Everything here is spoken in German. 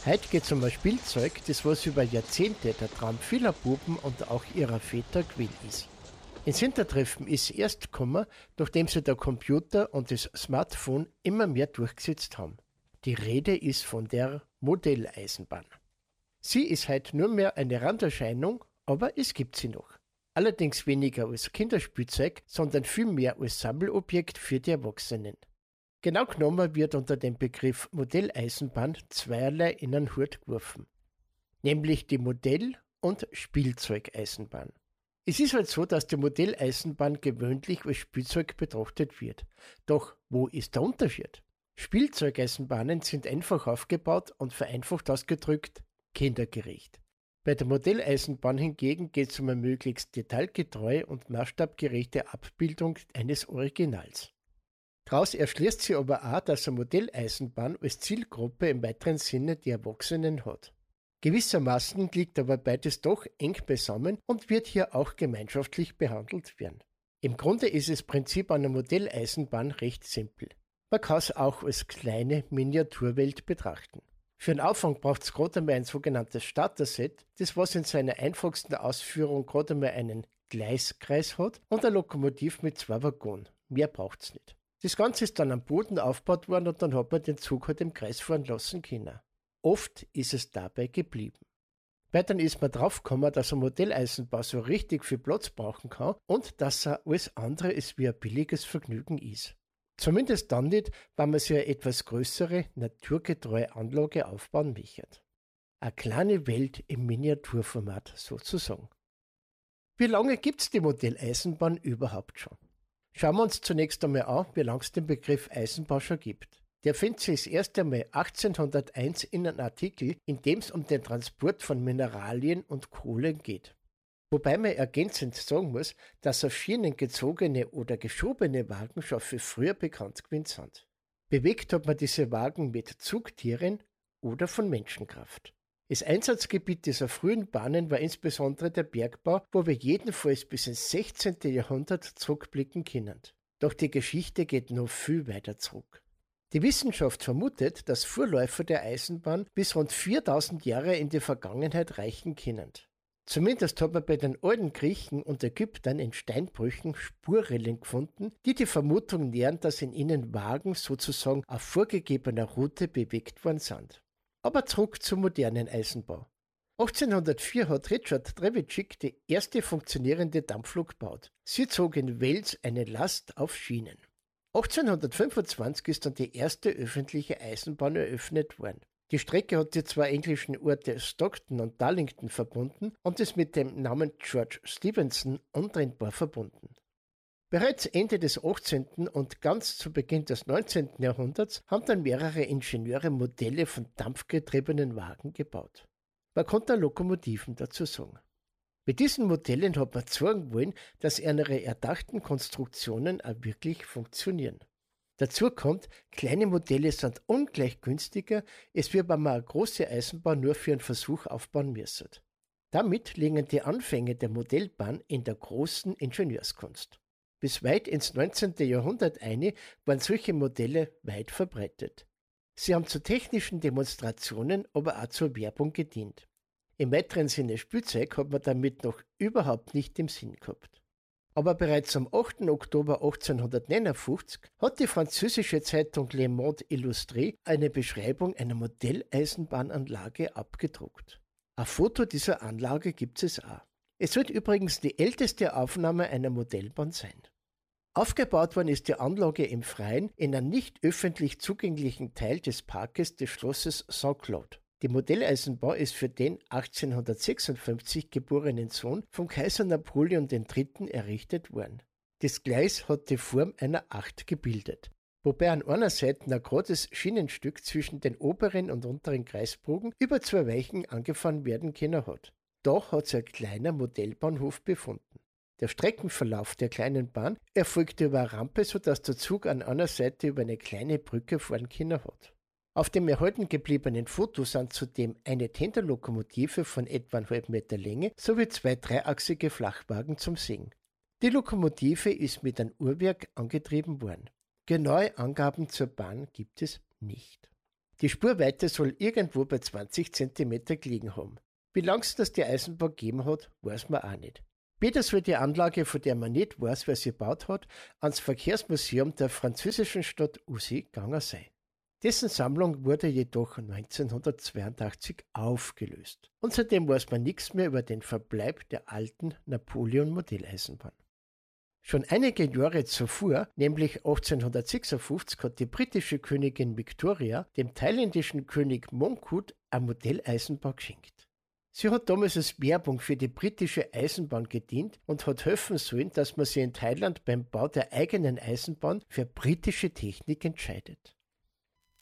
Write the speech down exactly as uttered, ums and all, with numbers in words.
Heute geht es um ein Spielzeug, das was über Jahrzehnte der Traum vieler Buben und auch ihrer Väter gewesen ist. Ins Hintertreffen ist erst gekommen, nachdem sich der Computer und das Smartphone immer mehr durchgesetzt haben. Die Rede ist von der Modelleisenbahn. Sie ist heute nur mehr eine Randerscheinung, aber es gibt sie noch. Allerdings weniger als Kinderspielzeug, sondern vielmehr als Sammelobjekt für die Erwachsenen. Genau genommen wird unter dem Begriff Modelleisenbahn zweierlei in einen Hut geworfen, nämlich die Modell- und Spielzeugeisenbahn. Es ist halt so, dass die Modelleisenbahn gewöhnlich als Spielzeug betrachtet wird. Doch wo ist der Unterschied? Spielzeugeisenbahnen sind einfach aufgebaut und vereinfacht ausgedrückt kindergerecht. Bei der Modelleisenbahn hingegen geht es um eine möglichst detailgetreue und maßstabgerechte Abbildung eines Originals. Daraus erschließt sich aber auch, dass eine Modelleisenbahn als Zielgruppe im weiteren Sinne die Erwachsenen hat. Gewissermaßen liegt aber beides doch eng beisammen und wird hier auch gemeinschaftlich behandelt werden. Im Grunde ist das Prinzip einer Modelleisenbahn recht simpel. Man kann es auch als kleine Miniaturwelt betrachten. Für den Anfang braucht es gerade einmal ein sogenanntes Starter-Set, das was in seiner einfachsten Ausführung gerade einmal einen Gleiskreis hat und ein Lokomotiv mit zwei Waggonen. Mehr braucht es nicht. Das Ganze ist dann am Boden aufgebaut worden und dann hat man den Zug halt im Kreis fahren lassen können. Oft ist es dabei geblieben. Weiter ist man draufgekommen, dass ein Modelleisenbahn so richtig viel Platz brauchen kann und dass er alles andere ist wie ein billiges Vergnügen ist. Zumindest dann nicht, wenn man sich eine etwas größere, naturgetreue Anlage aufbauen möchte. Eine kleine Welt im Miniaturformat sozusagen. Wie lange gibt es die Modelleisenbahn überhaupt schon? Schauen wir uns zunächst einmal an, wie lange es den Begriff Eisenbahn schon gibt. Der findet sich das erste Mal achtzehnhunderteins in einem Artikel, in dem es um den Transport von Mineralien und Kohlen geht. Wobei man ergänzend sagen muss, dass auf Schienen gezogene oder geschobene Wagen schon viel früher bekannt gewesen sind. Bewegt hat man diese Wagen mit Zugtieren oder von Menschenkraft. Das Einsatzgebiet dieser frühen Bahnen war insbesondere der Bergbau, wo wir jedenfalls bis ins sechzehnte. Jahrhundert zurückblicken können. Doch die Geschichte geht noch viel weiter zurück. Die Wissenschaft vermutet, dass Vorläufer der Eisenbahn bis rund viertausend Jahre in die Vergangenheit reichen können. Zumindest hat man bei den alten Griechen und Ägyptern in Steinbrüchen Spurrillen gefunden, die die Vermutung nähren, dass in ihnen Wagen sozusagen auf vorgegebener Route bewegt worden sind. Aber zurück zum modernen Eisenbau. achtzehnhundertvier hat Richard Trevithick die erste funktionierende Dampflok gebaut. Sie zog in Wales eine Last auf Schienen. achtzehnhundertfünfundzwanzig ist dann die erste öffentliche Eisenbahn eröffnet worden. Die Strecke hat die zwei englischen Orte Stockton und Darlington verbunden und ist mit dem Namen George Stephenson untrennbar verbunden. Bereits Ende des achtzehnten und ganz zu Beginn des neunzehnten. Jahrhunderts haben dann mehrere Ingenieure Modelle von dampfgetriebenen Wagen gebaut. Man konnte Lokomotiven dazu sagen. Mit diesen Modellen hat man zeigen wollen, dass ihre erdachten Konstruktionen auch wirklich funktionieren. Dazu kommt, kleine Modelle sind ungleich günstiger, als wie wenn man eine große Eisenbahn nur für einen Versuch aufbauen müsste. Damit liegen die Anfänge der Modellbahn in der großen Ingenieurskunst. Bis weit ins neunzehnte. Jahrhundert ein waren solche Modelle weit verbreitet. Sie haben zu technischen Demonstrationen, aber auch zur Werbung gedient. Im weiteren Sinne Spielzeug hat man damit noch überhaupt nicht im Sinn gehabt. Aber bereits am achten Oktober achtzehnhundertneunundfünfzig hat die französische Zeitung Le Monde Illustré eine Beschreibung einer Modelleisenbahnanlage abgedruckt. Ein Foto dieser Anlage gibt es auch. Es wird übrigens die älteste Aufnahme einer Modellbahn sein. Aufgebaut worden ist die Anlage im Freien in einem nicht öffentlich zugänglichen Teil des Parkes des Schlosses Saint-Claude. Die Modelleisenbahn ist für den achtzehnhundertsechsundfünfzig geborenen Sohn vom Kaiser Napoleon der Dritte errichtet worden. Das Gleis hat die Form einer Acht gebildet, wobei an einer Seite ein gerades Schienenstück zwischen den oberen und unteren Kreisbogen über zwei Weichen angefahren werden können hat. Da hat sich ein kleiner Modellbahnhof befunden. Der Streckenverlauf der kleinen Bahn erfolgte über eine Rampe, sodass der Zug an einer Seite über eine kleine Brücke fahren können hat. Auf dem erhalten gebliebenen Foto sind zudem eine Tenderlokomotive von etwa einem halben Meter Länge sowie zwei dreiachsige Flachwagen zum Sehen. Die Lokomotive ist mit einem Uhrwerk angetrieben worden. Genaue Angaben zur Bahn gibt es nicht. Die Spurweite soll irgendwo bei zwanzig Zentimeter gelegen haben. Wie lang es das die Eisenbahn gegeben hat, weiß man auch nicht. Später soll die Anlage, von der man nicht weiß, wer sie gebaut hat, ans Verkehrsmuseum der französischen Stadt Ussy gegangen sein. Dessen Sammlung wurde jedoch neunzehnhundertzweiundachtzig aufgelöst. Und seitdem weiß man nichts mehr über den Verbleib der alten Napoleon-Modelleisenbahn. Schon einige Jahre zuvor, nämlich achtzehnhundertsechsundfünfzig, hat die britische Königin Victoria dem thailändischen König Mongkut eine Modelleisenbahn geschenkt. Sie hat damals als Werbung für die britische Eisenbahn gedient und hat helfen sollen, dass man sich in Thailand beim Bau der eigenen Eisenbahn für britische Technik entscheidet.